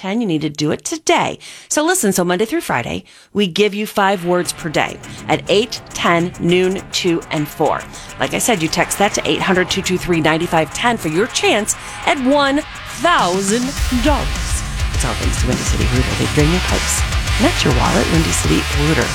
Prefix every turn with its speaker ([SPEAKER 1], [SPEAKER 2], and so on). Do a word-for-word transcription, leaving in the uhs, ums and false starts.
[SPEAKER 1] ten. You need to do it today. So listen, so Monday through Friday, we give you five words per day at eight, ten, noon, two, and four. Like I said, you text that to eight hundred, two two three, nine five one zero for your chance at one thousand dollars. It's all thanks to Windy City Router. They drain your pipes, not your wallet. Windy City Router.